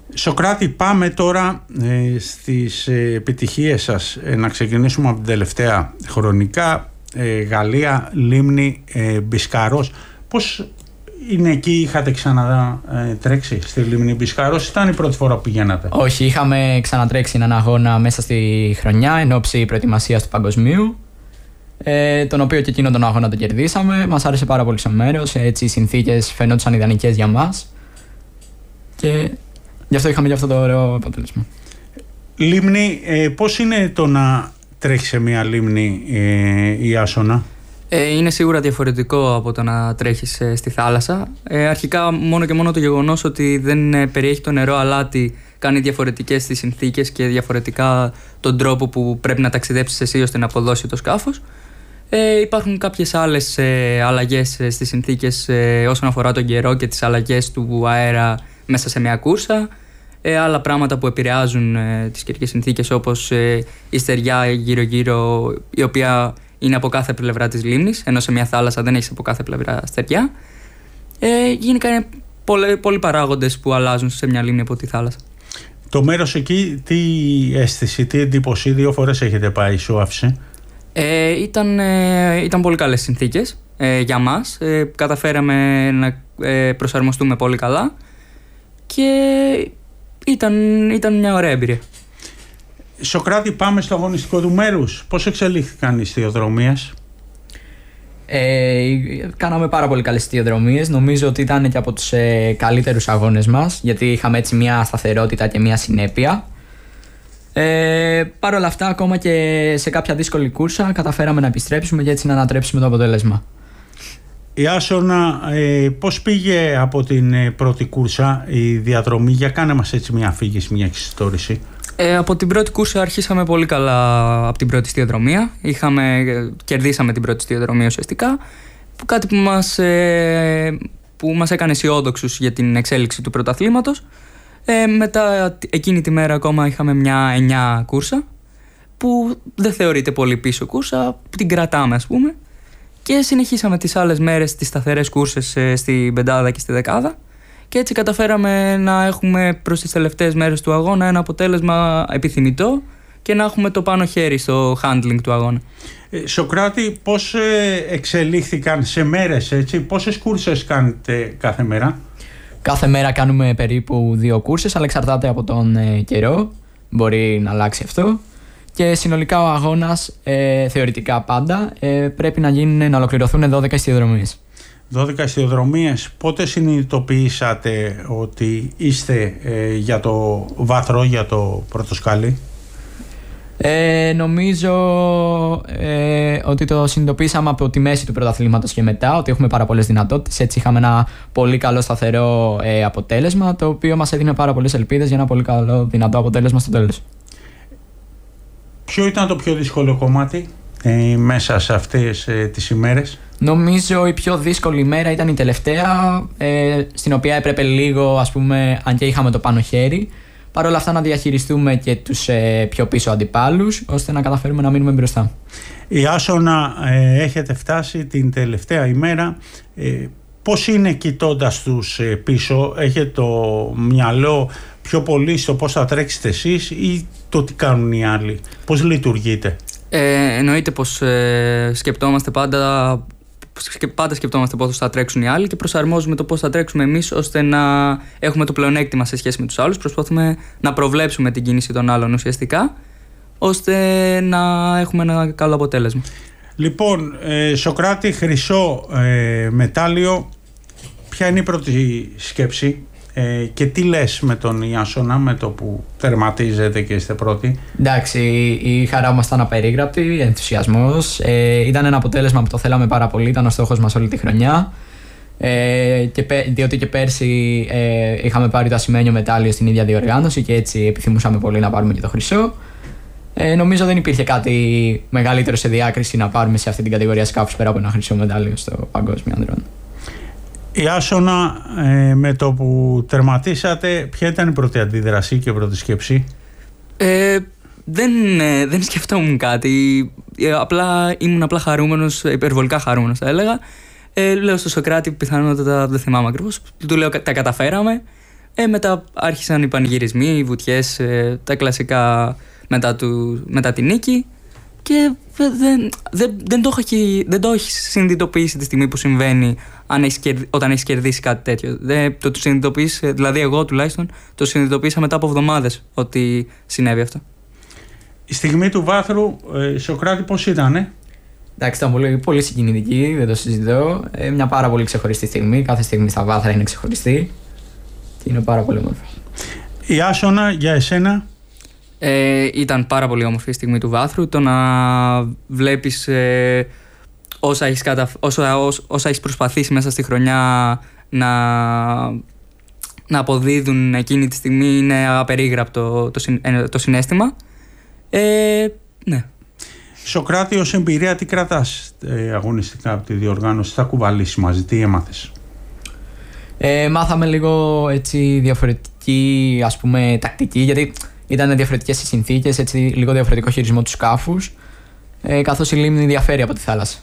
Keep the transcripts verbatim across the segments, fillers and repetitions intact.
Σοκράτη, πάμε τώρα ε, στις ε, επιτυχίες σας. Ε, να ξεκινήσουμε από την τελευταία χρονικά. Ε, Γαλλία, Λίμνη, ε, Μπισκαρός. Πώς είναι εκεί, είχατε ξανατρέξει ε, στη Λίμνη Μπισκαρός, ήταν η πρώτη φορά που πηγαίνατε? Όχι, είχαμε ξανατρέξει έναν αγώνα μέσα στη χρονιά εν ώψη προετοιμασίας του Παγκοσμίου, ε, τον οποίο και εκείνο τον αγώνα τον κερδίσαμε. Μας άρεσε πάρα πολύ σαν μέρος, έτσι οι συνθήκες φαινόντουσαν ιδανικές για μας και γι' αυτό είχαμε και αυτό το ωραίο αποτέλεσμα. Λίμνη, ε, πώς είναι το να τρέχει σε μια λίμνη, ε, η Άσονα? Ε, είναι σίγουρα διαφορετικό από το να τρέχεις ε, στη θάλασσα. Ε, αρχικά μόνο και μόνο το γεγονός ότι δεν ε, περιέχει το νερό αλάτι κάνει διαφορετικές τις συνθήκες και διαφορετικά τον τρόπο που πρέπει να ταξιδέψεις εσύ ώστε να αποδώσει το σκάφος. Ε, υπάρχουν κάποιες άλλες ε, αλλαγές ε, στις συνθήκες ε, όσον αφορά τον καιρό και τις αλλαγές του αέρα μέσα σε μια κούρσα. Ε, άλλα πράγματα που επηρεάζουν ε, τις καιρικές συνθήκες, όπως ε, η στεριά γύρω-γύρω, η οποία είναι από κάθε πλευρά της λίμνης, ενώ σε μια θάλασσα δεν έχεις από κάθε πλευρά στεριά. Ε, γενικά είναι πολλοί, πολλοί παράγοντες που αλλάζουν σε μια λίμνη από τη θάλασσα. Το μέρος εκεί, τι αίσθηση, τι εντύπωση, δύο φορές έχετε πάει, σου άφησε? Ε, ήταν, ε, ήταν πολύ καλές συνθήκες ε, για μας. Ε, καταφέραμε να ε, προσαρμοστούμε πολύ καλά και ήταν, ήταν μια ωραία εμπειρία. Σοκράτη, πάμε στο αγωνιστικό του μέρους. Πώς εξελίχθηκαν οι στιοδρομίες? Ε, κάναμε πάρα πολύ καλές στιοδρομίες. Νομίζω ότι ήταν και από τους ε, καλύτερους αγώνες μας, γιατί είχαμε έτσι μια σταθερότητα και μια συνέπεια. Ε, Παρ' όλα αυτά, ακόμα και σε κάποια δύσκολη κούρσα καταφέραμε να επιστρέψουμε και έτσι να ανατρέψουμε το αποτέλεσμα. Η Άσονα, ε, πώς πήγε από την ε, πρώτη κούρσα η διαδρομή? Για κάνε μας έτσι μια αφήγηση, μια εξιστόρηση. Ε, από την πρώτη κούρσα αρχίσαμε πολύ καλά από την πρώτη στιοδρομία. Είχαμε, κερδίσαμε την πρώτη στιοδρομία ουσιαστικά. Που κάτι που μας, ε, που μας έκανε αισιόδοξους για την εξέλιξη του πρωταθλήματος. Ε, μετά εκείνη τη μέρα ακόμα είχαμε μια εννιά κούρσα, που δεν θεωρείται πολύ πίσω κούρσα, που την κρατάμε ας πούμε. Και συνεχίσαμε τις άλλες μέρες τις σταθερές κούρσες ε, στην πεντάδα και στη δεκάδα. Και έτσι καταφέραμε να έχουμε προς τις τελευταίες μέρες του αγώνα ένα αποτέλεσμα επιθυμητό και να έχουμε το πάνω χέρι στο handling του αγώνα. Ε, Σοκράτη, πώς ε, εξελίχθηκαν σε μέρες, έτσι, πόσες κούρσες κάνετε κάθε μέρα? Κάθε μέρα κάνουμε περίπου δύο κούρσες, αλλά εξαρτάται από τον ε, καιρό. Μπορεί να αλλάξει αυτό. Και συνολικά ο αγώνας, ε, θεωρητικά πάντα, ε, πρέπει να, γίνουν, να ολοκληρωθούν δώδεκα εστιοδρομίες. δώδεκα εστιοδρομίες. Πότε συνειδητοποιήσατε ότι είστε ε, για το βάθρο, για το πρώτο σκάλι? Ε, νομίζω ε, ότι το συνειδητοποίησαμε από τη μέση του πρωταθλήματος και μετά, ότι έχουμε πάρα πολλές δυνατότητες. Έτσι είχαμε ένα πολύ καλό σταθερό ε, αποτέλεσμα, το οποίο μας έδινε πάρα πολλές ελπίδες για ένα πολύ καλό δυνατό αποτέλεσμα στο τέλος. Ποιο ήταν το πιο δύσκολο κομμάτι ε, μέσα σε αυτές ε, τις ημέρες? Νομίζω η πιο δύσκολη ημέρα ήταν η τελευταία, ε, στην οποία έπρεπε λίγο, ας πούμε, αν και είχαμε το πάνω χέρι, παρ' όλα αυτά να διαχειριστούμε και τους ε, πιο πίσω αντιπάλους, ώστε να καταφέρουμε να μείνουμε μπροστά. Η Άσονα, ε, έχετε φτάσει την τελευταία ημέρα. Ε, πώς είναι κοιτώντας τους ε, πίσω? Έχετε το μυαλό πιο πολύ στο πώς θα τρέξετε εσείς ή το τι κάνουν οι άλλοι? Πώς λειτουργείτε? Ε, εννοείται πως ε, σκεπτόμαστε πάντα, πάντα σκεπτόμαστε πώς θα τρέξουν οι άλλοι και προσαρμόζουμε το πώς θα τρέξουμε εμείς ώστε να έχουμε το πλεονέκτημα σε σχέση με τους άλλους. Προσπαθούμε να προβλέψουμε την κίνηση των άλλων ουσιαστικά, ώστε να έχουμε ένα καλό αποτέλεσμα. Λοιπόν, ε, Σοκράτη, χρυσό ε, μετάλλιο, ποια είναι η πρώτη σκέψη ε, και τι λες με τον Ιάσονα, με το που τερματίζετε και είστε πρώτοι? Εντάξει, η χαρά μας ήταν απερίγραπτη, ενθουσιασμός. Ε, ήταν ένα αποτέλεσμα που το θέλαμε πάρα πολύ, ήταν ο στόχος μας όλη τη χρονιά. Ε, και, διότι και πέρσι ε, είχαμε πάρει το ασημένιο μετάλλιο στην ίδια διοργάνωση και έτσι επιθυμούσαμε πολύ να πάρουμε και το χρυσό. Ε, νομίζω δεν υπήρχε κάτι μεγαλύτερο σε διάκριση να πάρουμε σε αυτή την κατηγορία σκάφους πέρα από ένα χρυσό μετάλλιο στο παγκόσμιο ανδρών. Η Άσονα, ε, με το που τερματίσατε, ποια ήταν η πρώτη αντίδραση και η πρώτη σκέψη? Ε, δεν, ε, δεν σκεφτόμουν κάτι. Ε, απλά ήμουν απλά χαρούμενος, υπερβολικά χαρούμενος θα έλεγα. Ε, λέω στο Σοκράτη, πιθανότατα δεν θυμάμαι ακριβώς. Του λέω τα καταφέραμε. Ε, μετά άρχισαν οι πανηγυρισμοί, οι βουτιές, ε, τα κλασικά μετά, του, μετά τη νίκη. Και δεν, δεν, δεν, το έχει, δεν το έχει συνειδητοποιήσει τη στιγμή που συμβαίνει αν έχεις, όταν έχει κερδίσει κάτι τέτοιο. Δεν, το, το συνειδητοποιήσει, δηλαδή εγώ τουλάχιστον το συνειδητοποίησα μετά από εβδομάδες ότι συνέβη αυτό. Η στιγμή του βάθρου, ε, Σωκράτη, πώς ήτανε? Εντάξει, ήταν πολύ, πολύ συγκινητική, δεν το συζητώ. Ε, μια πάρα πολύ ξεχωριστή στιγμή. Κάθε στιγμή στα βάθρα είναι ξεχωριστή. Και είναι πάρα πολύ όμορφη. Η Άσονα, για εσένα? Ε, ήταν πάρα πολύ όμορφη η στιγμή του βάθρου. Το να βλέπεις ε, όσα, έχεις κατα... όσα, όσα, όσα έχεις προσπαθήσει μέσα στη χρονιά να, να αποδίδουν εκείνη τη στιγμή είναι απερίγραπτο το, συ... το συναίσθημα. Ε, ναι. Σωκράτη, ως εμπειρία τι κρατάς ε, αγωνιστικά από τη διοργάνωση? Θα κουβαλήσεις μαζί, τι έμαθες? Ε, μάθαμε λίγο έτσι διαφορετική, ας πούμε, τακτική, γιατί ήταν διαφορετικές οι συνθήκες, έτσι λίγο διαφορετικό χειρισμό του σκάφους, ε, καθώς η λίμνη διαφέρει από τη θάλασσα.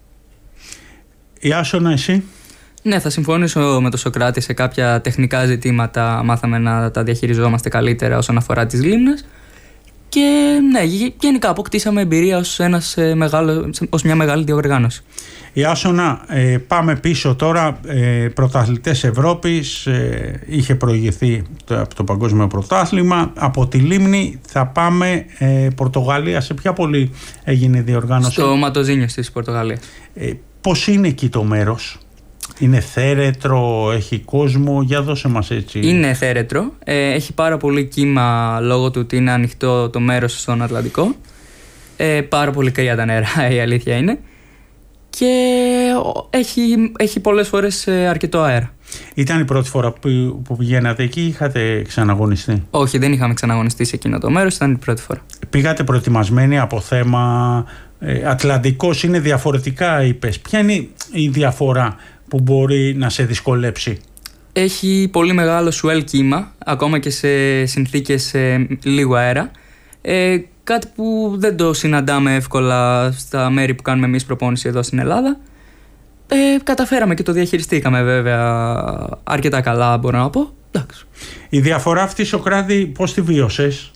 Η Άσονα, εσύ? Ναι, θα συμφωνήσω με τον Σωκράτη. Σε κάποια τεχνικά ζητήματα μάθαμε να τα διαχειριζόμαστε καλύτερα όσον αφορά τις λίμνες. Και ναι, γενικά αποκτήσαμε εμπειρία ως, ένας, μεγάλο, ως μια μεγάλη διοργάνωση. Η Άσονα, ε, πάμε πίσω τώρα. Ε, πρωταθλητές Ευρώπης, ε, είχε προηγηθεί το, από το Παγκόσμιο Πρωτάθλημα. Από τη Λίμνη θα πάμε ε, Πορτογαλία. Σε ποια πόλη έγινε η διοργάνωση? Στο Ματοζίνιο της Πορτογαλίας. Ε, πώς είναι εκεί το μέρος? Είναι θέρετρο, έχει κόσμο? Για δώσε μας έτσι. Είναι θέρετρο, ε, έχει πάρα πολύ κύμα λόγω του ότι είναι ανοιχτό το μέρος στον Ατλαντικό. Ε, πάρα πολύ κρύα τα νερά, η αλήθεια είναι. Και έχει, έχει πολλές φορές αρκετό αέρα. Ήταν η πρώτη φορά που, που πηγαίνατε εκεί ή είχατε ξαναγωνιστεί? Όχι, δεν είχαμε ξαναγωνιστεί σε εκείνο το μέρος, ήταν η πρώτη φορά. Πήγατε προετοιμασμένοι από θέμα ε, Ατλαντικός, είναι διαφορετικά είπες. Ποια είναι η διαφορά που μπορεί να σε δυσκολέψει? Έχει πολύ μεγάλο swell κύμα, ακόμα και σε συνθήκες ε, λίγου αέρα. Ε, κάτι που δεν το συναντάμε εύκολα στα μέρη που κάνουμε εμείς προπόνηση εδώ στην Ελλάδα. Ε, καταφέραμε και το διαχειριστήκαμε βέβαια αρκετά καλά, μπορώ να πω. Εντάξει. Η διαφορά αυτή, Σωκράτη, πώς τη βίωσες?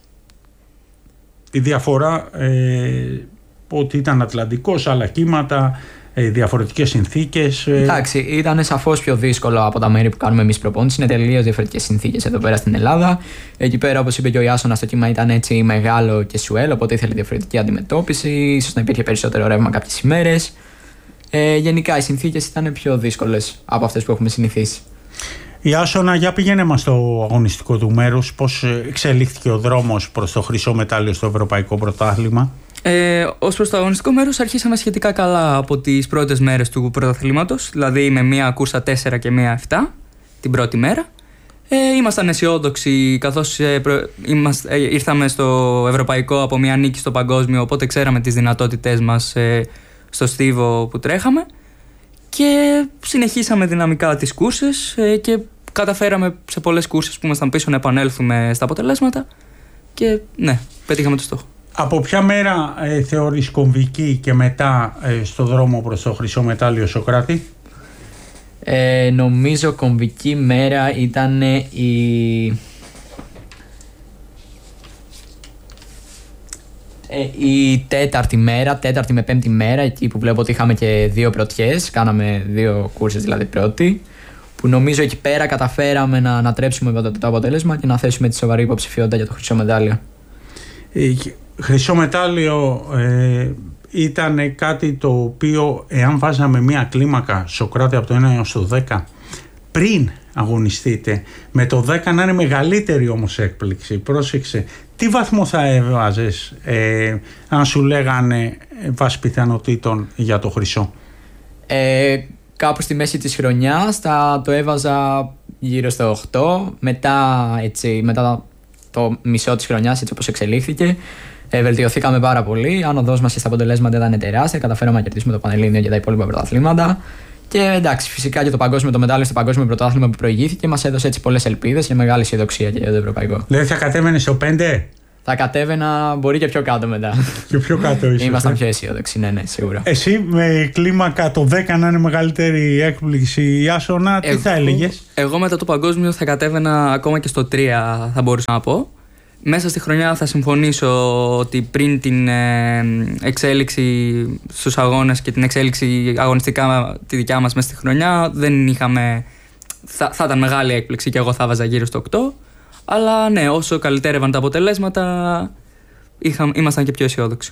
Η διαφορά ε, ότι ήταν Ατλαντικός, άλλα κύματα, ε, διαφορετικές συνθήκες. Ε... Εντάξει, ήταν σαφώς πιο δύσκολο από τα μέρη που κάνουμε εμείς προπόνηση. Είναι τελείως διαφορετικές συνθήκες εδώ πέρα στην Ελλάδα. Εκεί πέρα, όπως είπε και ο Ιάσονας, το κύμα ήταν έτσι μεγάλο και σουέλ, οπότε ήθελε διαφορετική αντιμετώπιση. Ίσως να υπήρχε περισσότερο ρεύμα κάποιες ημέρες. Ε, γενικά, οι συνθήκες ήταν πιο δύσκολες από αυτές που έχουμε συνηθίσει. Ιάσονα, για πήγαινε μας στο αγωνιστικό του μέρους. Πώς εξελίχθηκε ο δρόμος προς το χρυσό μετάλλιο στο Ευρωπαϊκό Πρωτάθλημα? Ε, ως προς το αγωνιστικό μέρος αρχίσαμε σχετικά καλά από τις πρώτες μέρες του πρωταθλήματος, δηλαδή με μία κούρσα τέσσερα και μία επτά την πρώτη μέρα. Ε, ήμασταν αισιόδοξοι καθώς ε, προ, είμαστε, ε, ήρθαμε στο Ευρωπαϊκό από μία νίκη στο Παγκόσμιο, οπότε ξέραμε τις δυνατότητές μας ε, στο στίβο που τρέχαμε και συνεχίσαμε δυναμικά τις κούρσες ε, και καταφέραμε σε πολλές κούρσες που ήμασταν πίσω να επανέλθουμε στα αποτελέσματα και ναι, πετύχαμε το στόχο. Από ποια μέρα ε, θεωρείς κομβική και μετά ε, στο δρόμο προς το χρυσό μετάλλιο, Σωκράτη? Ε, νομίζω κομβική μέρα ήταν η... Ε, η τέταρτη μέρα, τέταρτη με πέμπτη μέρα, εκεί που βλέπω ότι είχαμε και δύο πρωτιές, κάναμε δύο κούρσες δηλαδή πρώτη, που νομίζω εκεί πέρα καταφέραμε να ανατρέψουμε το αποτέλεσμα και να θέσουμε τη σοβαρή υποψηφιότητα για το χρυσό μετάλλιο. Ε, χρυσό μετάλλιο ε, ήταν κάτι το οποίο, εάν βάζαμε μία κλίμακα, Σωκράτη, από το ένα έως το δέκα, πριν αγωνιστείτε, με το δέκα να είναι μεγαλύτερη όμως έκπληξη. Πρόσεξε, τι βαθμό θα έβαζες ε, αν σου λέγανε βάσει πιθανότητων για το χρυσό? Ε, κάπου στη μέση της χρονιάς θα το έβαζα γύρω στο οκτώ, μετά, έτσι, μετά το μισό της χρονιάς, έτσι όπως εξελίχθηκε. Ε, βελτιωθήκαμε πάρα πολύ. Η άνοδός μας και στα αποτελέσματα ήταν τεράστια. Καταφέραμε να κερδίσουμε το Πανελλήνιο και τα υπόλοιπα πρωταθλήματα. Και εντάξει, φυσικά και το παγκόσμιο, το μετάλλιο στο Παγκόσμιο Πρωτάθλημα που προηγήθηκε μας έδωσε έτσι πολλές ελπίδες και μεγάλη αισιοδοξία και για το ευρωπαϊκό. Δηλαδή θα κατέβαινε στο πέντε? θα κατέβαινα μπορεί και πιο κάτω μετά. Και πιο κάτω ίσως. Ήμασταν πιο αισιόδοξοι, ναι, ναι, σίγουρα. Εσύ με κλίμακα το δέκα να είναι μεγαλύτερη έκπληξη, Ιάσονα, τι εγώ, θα έλεγες? Εγώ μετά το παγκόσμιο θα κατέβαινα ακόμα και στο τρία, θα μπορούσα να πω. Μέσα στη χρονιά θα συμφωνήσω ότι πριν την ε, εξέλιξη στους αγώνες και την εξέλιξη αγωνιστικά τη δικιά μας μέσα στη χρονιά δεν είχαμε, θα, θα ήταν μεγάλη έκπληξη και εγώ θα βάζα γύρω στο οκτώ. Αλλά ναι, όσο καλυτέρευαν τα αποτελέσματα είχα, ήμασταν και πιο αισιόδοξοι.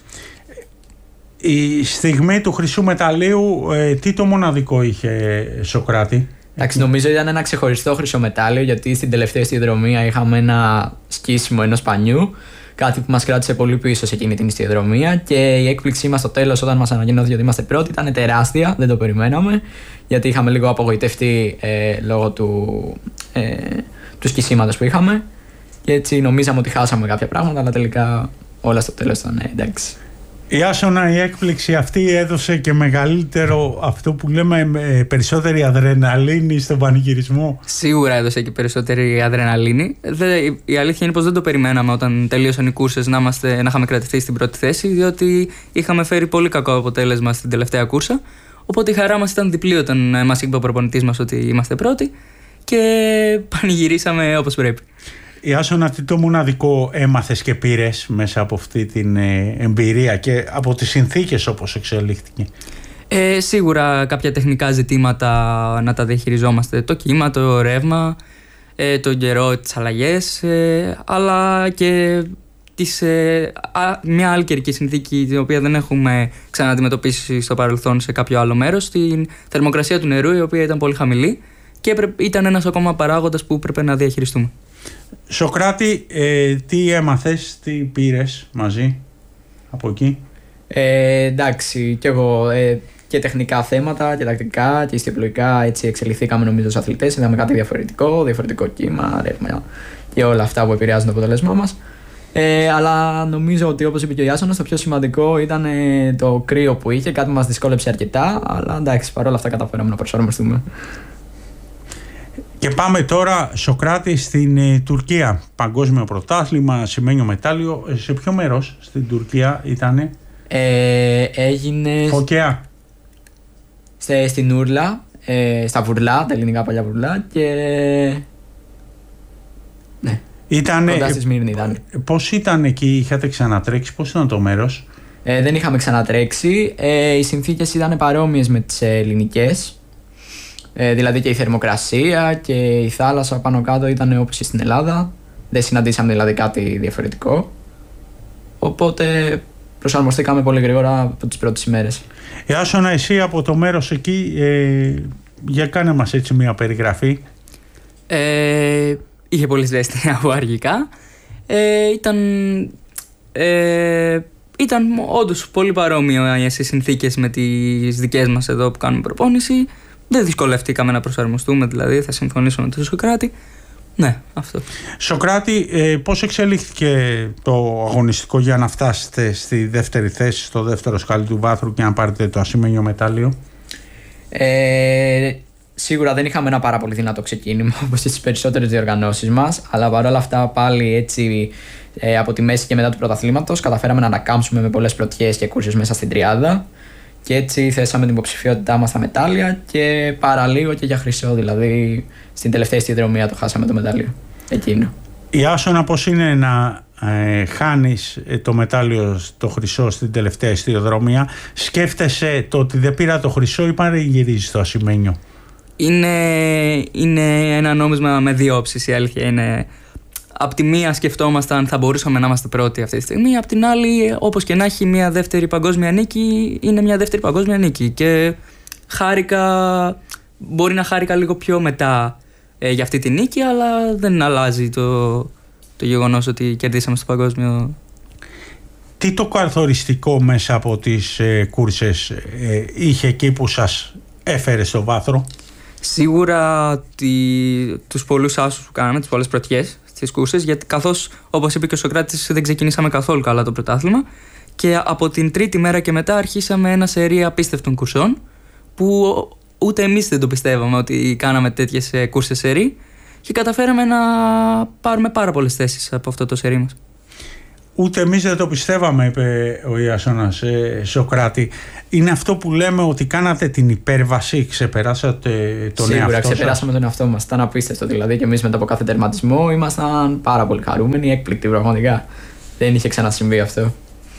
Η στιγμή του χρυσού μεταλλίου, ε, τι το μοναδικό είχε, Σωκράτη? Εντάξει, νομίζω ήταν ένα ξεχωριστό χρυσό μετάλλιο, γιατί στην τελευταία στιοδρομία είχαμε ένα σκίσιμο ενός πανιού. Κάτι που μας κράτησε πολύ πίσω σε εκείνη την στιοδρομία. Και η έκπληξή μας στο τέλος, όταν μας ανακοινώθηκε ότι είμαστε πρώτοι, ήταν τεράστια. Δεν το περιμέναμε, γιατί είχαμε λίγο απογοητευτεί ε, λόγω του, ε, του σκισίματος που είχαμε. Και έτσι νομίζαμε ότι χάσαμε κάποια πράγματα, αλλά τελικά όλα στο τέλος ήταν ε, εντάξει. Ιάσονα, η έκπληξη αυτή έδωσε και μεγαλύτερο, αυτό που λέμε, περισσότερη αδρεναλίνη στον πανηγυρισμό. Σίγουρα έδωσε και περισσότερη αδρεναλίνη. Δε, η αλήθεια είναι πως δεν το περιμέναμε όταν τελείωσαν οι κούρσες να, είμαστε, να είχαμε κρατηθεί στην πρώτη θέση, διότι είχαμε φέρει πολύ κακό αποτέλεσμα στην τελευταία κούρσα. Οπότε η χαρά μας ήταν διπλή όταν μας είπε ο προπονητής μας ότι είμαστε πρώτοι και πανηγυρίσαμε όπως πρέπει. Ιάσονα, τι το μοναδικό έμαθες και πήρες μέσα από αυτή την ε, εμπειρία και από τις συνθήκες όπως εξελίχθηκε? Ε, σίγουρα κάποια τεχνικά ζητήματα να τα διαχειριζόμαστε, το κύμα, το ρεύμα, ε, τον καιρό, τις αλλαγές, ε, αλλά και τις, ε, α, μια άλλη καιρική συνθήκη την οποία δεν έχουμε ξανααντιμετωπίσει στο παρελθόν σε κάποιο άλλο μέρος, την θερμοκρασία του νερού, η οποία ήταν πολύ χαμηλή και ήταν ένας ακόμα παράγοντας που πρέπει να διαχειριστούμε. Σωκράτη, ε, τι έμαθες, τι πήρες μαζί από εκεί? Ε, εντάξει, και εγώ ε, και τεχνικά θέματα και τακτικά και ιστιοπλοϊκά, έτσι εξελιχθήκαμε νομίζω ως αθλητές. Είδαμε κάτι διαφορετικό, διαφορετικό κύμα, ρεύμα και όλα αυτά που επηρεάζουν το αποτέλεσμά μας. Ε, αλλά νομίζω ότι, όπως είπε και ο Ιάσονας, το πιο σημαντικό ήταν ε, το κρύο που είχε, κάτι που μας δυσκόλεψε αρκετά, αλλά εντάξει, παρόλα αυτά καταφέραμε να προσαρμοστούμε. Και πάμε τώρα, Σωκράτη, στην ε, Τουρκία. Παγκόσμιο πρωτάθλημα, σημαίνιο μετάλλιο. Ε, σε ποιο μέρος στην Τουρκία ήτανε? Ε, έγινε... Φωκιά. Στε, στην Ούρλα, ε, στα Βουρλά, τα ελληνικά παλιά Βουρλά και... Ναι, ήτανε, κοντά στη Σμύρνη ήταν. Πώς ήταν εκεί, είχατε ξανατρέξει, πώς ήταν το μέρος? Ε, δεν είχαμε ξανατρέξει, ε, οι συνθήκες ήταν παρόμοιες με τις ελληνικές. Ε, δηλαδή και η θερμοκρασία και η θάλασσα πάνω κάτω ήταν όπως και στην Ελλάδα. Δεν συναντήσαμε δηλαδή κάτι διαφορετικό. Οπότε προσαρμοστήκαμε πολύ γρήγορα από τις πρώτες ημέρες. Ιάσονα, εσύ από το μέρος εκεί, ε, για κάνε μας έτσι μια περιγραφή. Ε, είχε πολύ ζέστη από αργικά. Ε, ήταν... Ε, Ήταν όντως πολύ παρόμοιο οι συνθήκες με τις δικές μας εδώ που κάνουμε προπόνηση. Δεν δυσκολευτήκαμε να προσαρμοστούμε, δηλαδή θα συμφωνήσω με τον Σωκράτη. Ναι, αυτό. Σωκράτη, ε, πώς εξελίχθηκε το αγωνιστικό για να φτάσετε στη δεύτερη θέση, στο δεύτερο σκάλι του βάθρου και να πάρετε το ασημένιο μετάλλιο? Ε, σίγουρα δεν είχαμε ένα πάρα πολύ δυνατό ξεκίνημα όπως στις περισσότερες διοργανώσεις μας, αλλά παρόλα αυτά πάλι έτσι ε, από τη μέση και μετά του πρωταθλήματος καταφέραμε να ανακάμψουμε με πολλές πρωτιές και κούρσες μέσα στην τριάδα. Και έτσι θέσαμε την υποψηφιότητά μας στα μετάλλια και παραλίγο και για χρυσό, δηλαδή στην τελευταία στιοδρομία το χάσαμε το μετάλλιο εκείνο. Ιάσονα, πώς είναι να ε, χάνεις το μετάλλιο το χρυσό στην τελευταία στιοδρομία? Σκέφτεσαι το ότι δεν πήρα το χρυσό ή παρεγυρίζεις το ασημένιο? Είναι, είναι ένα νόμισμα με δύο όψεις, η αλήθεια είναι. Απ' τη μία σκεφτόμασταν θα μπορούσαμε να είμαστε πρώτοι αυτή τη στιγμή. Απ' την άλλη, όπως και να έχει, μια δεύτερη παγκόσμια νίκη είναι μια δεύτερη παγκόσμια νίκη. Και χάρηκα, μπορεί να χάρηκα λίγο πιο μετά ε, για αυτή τη νίκη, αλλά δεν αλλάζει το, το γεγονός ότι κερδίσαμε στο παγκόσμιο. Τι το καθοριστικό μέσα από τις ε, κούρσες ε, είχε εκεί που σας έφερε στο βάθρο? Σίγουρα τη, τους πολλούς άσους που κάναμε, τις πολλές πρωτιές στις κούρσες, γιατί καθώς όπως είπε και ο Σωκράτης δεν ξεκινήσαμε καθόλου καλά το πρωτάθλημα και από την τρίτη μέρα και μετά αρχίσαμε ένα σερί απίστευτων κουρσών που ούτε εμείς δεν το πιστεύαμε ότι κάναμε τέτοιες κούρσες σερί και καταφέραμε να πάρουμε πάρα πολλές θέσεις από αυτό το σερί μας. Ούτε εμείς δεν το πιστεύαμε, είπε ο Ιάσονας, ε, Σοκράτη. Είναι αυτό που λέμε ότι κάνατε την υπέρβαση, ξεπεράσατε τον Σίγουρα, εαυτό σας. Σίγουρα ξεπεράσαμε τον εαυτό μας. Ήταν απίστευτο. Δηλαδή και εμείς μετά από κάθε τερματισμό ήμασταν πάρα πολύ χαρούμενοι, έκπληκτοι πραγματικά. Δεν είχε ξανασυμβεί αυτό.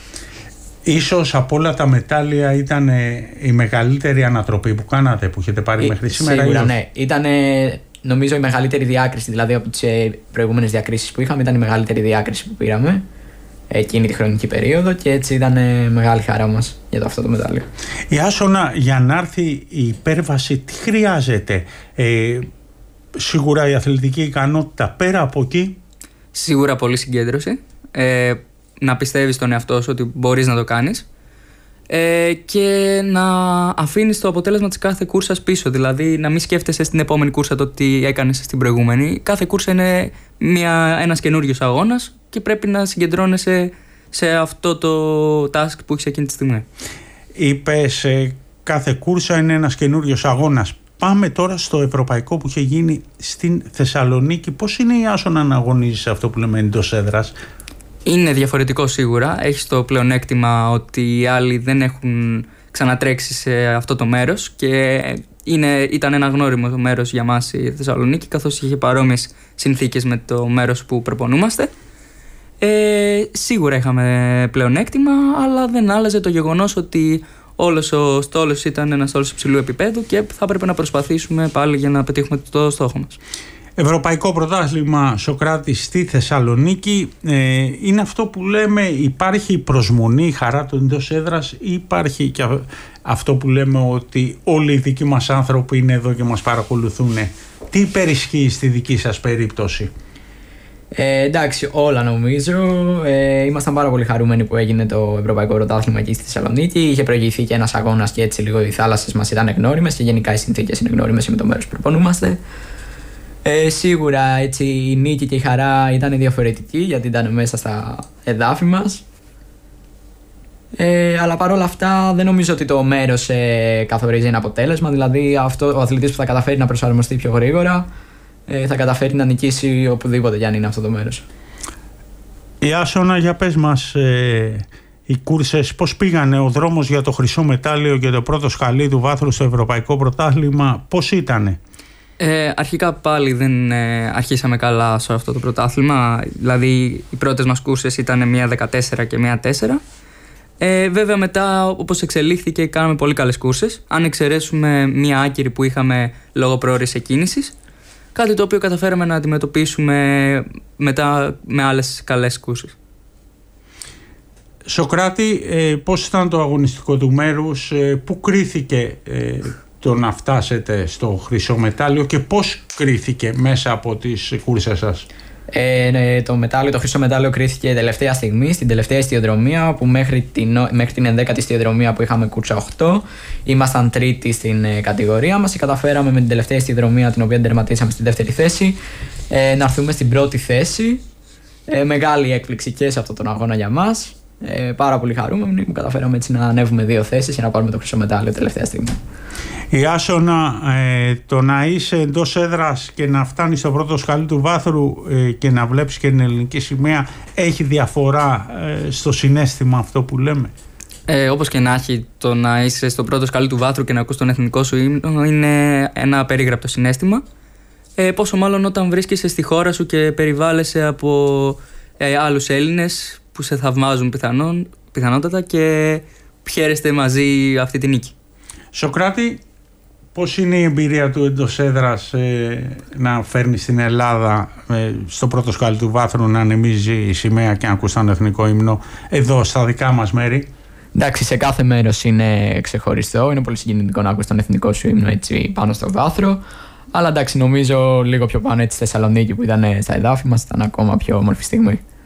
Ίσως από όλα τα μετάλλια ήταν η μεγαλύτερη ανατροπή που κάνατε, που έχετε πάρει ε, μέχρι σήμερα. Σίγουρα, ναι. Ήταν νομίζω η μεγαλύτερη διάκριση, δηλαδή από τις προηγούμενες διακρίσεις που είχαμε, ήταν η μεγαλύτερη διάκριση που πήραμε εκείνη τη χρονική περίοδο και έτσι ήταν μεγάλη χαρά μας για το αυτό το μετάλλιο. Ιάσονα, για να έρθει η υπέρβαση, τι χρειάζεται? Ε, σίγουρα η αθλητική ικανότητα, πέρα από εκεί. Σίγουρα πολύ συγκέντρωση. Ε, να πιστεύεις στον εαυτό σου ότι μπορείς να το κάνεις ε, και να αφήνεις το αποτέλεσμα της κάθε κούρσας πίσω. Δηλαδή να μην σκέφτεσαι στην επόμενη κούρσα το τι έκανες στην προηγούμενη. Κάθε κούρσα είναι μια, ένας καινούριος αγώνας και πρέπει να συγκεντρώνεσαι σε αυτό το task που έχεις εκείνη τη στιγμή. Είπες ε, κάθε κούρσα είναι ένας καινούριος αγώνας. Πάμε τώρα στο ευρωπαϊκό που είχε γίνει στην Θεσσαλονίκη. Πώς είναι, Ιάσονα, να αγωνίζεις αυτό που λέμε εντός έδρας? Είναι διαφορετικό σίγουρα. Έχεις το πλεονέκτημα ότι οι άλλοι δεν έχουν ξανατρέξει σε αυτό το μέρος και είναι, ήταν ένα γνώριμο μέρος για μας η Θεσσαλονίκη, καθώς είχε παρόμοιες συνθήκες με το μέρος που προπονούμαστε. Ε, σίγουρα είχαμε πλεονέκτημα, αλλά δεν άλλαζε το γεγονός ότι όλος ο στόλος ήταν ένας στόλος υψηλού επίπεδου και θα έπρεπε να προσπαθήσουμε πάλι για να πετύχουμε το στόχο μας. Ευρωπαϊκό πρωτάθλημα, Σοκράτη, στη Θεσσαλονίκη. Ε, είναι αυτό που λέμε, υπάρχει προσμονή, η χαρά του εντός έδρας, ή υπάρχει και αυτό που λέμε ότι όλοι οι δικοί μας άνθρωποι είναι εδώ και μας παρακολουθούν? Τι υπερισχύει στη δική σας περίπτωση? Ε, εντάξει, όλα νομίζω. Ε, ήμασταν πάρα πολύ χαρούμενοι που έγινε το Ευρωπαϊκό Πρωτάθλημα εκεί στη Θεσσαλονίκη. Είχε προηγηθεί και ένας αγώνας και έτσι λίγο οι θάλασσες μας ήταν γνώριμες και γενικά οι συνθήκες είναι γνώριμες με το μέρος που προπονούμαστε. Ε, σίγουρα έτσι, η νίκη και η χαρά ήταν διαφορετική γιατί ήταν μέσα στα εδάφη μας. Ε, αλλά παρόλα αυτά δεν νομίζω ότι το μέρος ε, καθορίζει ένα αποτέλεσμα. Δηλαδή αυτό, ο αθλητής που θα καταφέρει να προσαρμοστεί πιο γρήγορα ε, θα καταφέρει να νικήσει οπουδήποτε για αν είναι αυτό το μέρος. Ιάσονα, για πες μας, ε, οι κούρσες πώς πήγανε, ο δρόμος για το χρυσό μετάλλιο και το πρώτο σκαλί του βάθρου στο Ευρωπαϊκό Πρωτάθλημα, πώς ήτανε? Ε, αρχικά πάλι δεν ε, αρχίσαμε καλά σε αυτό το πρωτάθλημα. Δηλαδή οι πρώτες μας κούρσες ήταν μία δεκατέσσερα και μία τέσσερα. Ε, βέβαια μετά όπως εξελίχθηκε κάναμε πολύ καλές κούρσες. Αν εξαιρέσουμε μία άκυρη που είχαμε λόγω πρόωρης εκκίνησης, κάτι το οποίο καταφέραμε να αντιμετωπίσουμε μετά με άλλες καλές κούρσες. Σοκράτη, ε, πώς ήταν το αγωνιστικό του μέρους, ε, πού κρίθηκε ε, το να φτάσετε στο χρυσό μετάλλιο και πώς κρίθηκε μέσα από τις κούρσες σας? Ε, ναι, το, μετάλλιο, το χρυσό μετάλλιο κρίθηκε τελευταία στιγμή, στην τελευταία ιστιοδρομία, που μέχρι την, μέχρι την ενδέκατη ιστιοδρομία που είχαμε κούρσα οκτώ, ήμασταν τρίτοι στην ε, κατηγορία μας και καταφέραμε με την τελευταία ιστιοδρομία, την οποία τερματίσαμε στη δεύτερη θέση, ε, να έρθουμε στην πρώτη θέση. Ε, μεγάλη έκπληξη και σε αυτόν τον αγώνα για μας. Ε, πάρα πολύ χαρούμενοι που καταφέραμε έτσι να ανέβουμε δύο θέσεις και να πάρουμε το χρυσό μετάλλιο τελευταία στιγμή. Ιάσονα, ε, το να είσαι εντός έδρας και να φτάνεις στο πρώτο σκαλί του βάθρου ε, και να βλέπεις και την ελληνική σημαία, έχει διαφορά ε, στο συναίσθημα αυτό που λέμε? Ε, όπως και να έχει, το να είσαι στο πρώτο σκαλί του βάθρου και να ακούς τον εθνικό σου ύμνο είναι ένα απερίγραπτο συναίσθημα. Ε, πόσο μάλλον όταν βρίσκεσαι στη χώρα σου και περιβάλλεσαι από ε, άλλους Έλληνες που σε θαυμάζουν πιθανόν, πιθανότατα και χαίρεστε μαζί αυτή τη νίκη. Σοκράτη, πώς είναι η εμπειρία του εντός έδρας ε, να φέρνει στην Ελλάδα ε, στο πρώτο σκάλι του βάθρου να ανεμίζει η σημαία και να ακούς τον εθνικό ύμνο εδώ στα δικά μας μέρη? Εντάξει, σε κάθε μέρος είναι ξεχωριστό. Είναι πολύ συγκινητικό να ακούς τον εθνικό σου ύμνο έτσι πάνω στο βάθρο. Αλλά εντάξει, νομίζω λίγο πιο πάνω έτσι στη Θεσσαλονίκη που ήταν στα εδάφη μας ήταν ακόμα πιο όμορφη στιγμή.